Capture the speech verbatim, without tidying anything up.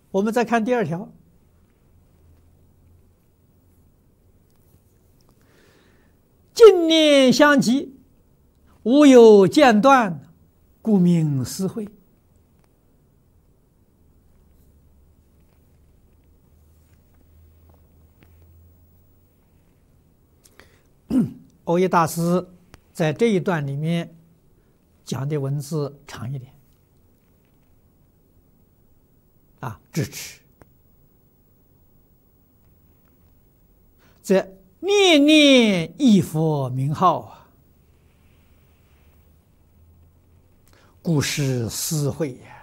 我们再看第二条，近念相继，无有间断，故名思慧。欧耶大师在这一段里面讲的文字长一点啊，支持这念念忆佛名号啊，故是思慧呀。